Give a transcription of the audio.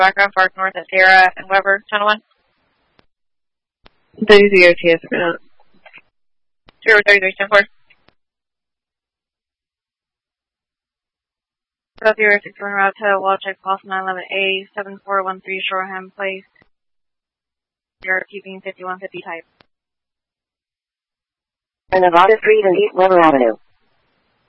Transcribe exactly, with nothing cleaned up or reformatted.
background, Park North at Sierra and Weber, ten one. thirty-three O T S for now. zero thirty-three, ten four. South zero six one route to Wallcheck, Boston nine eleven A, seven four one three Shoreham Place. You're keeping fifty-one fifty type. Nevada Street and East Weber Avenue.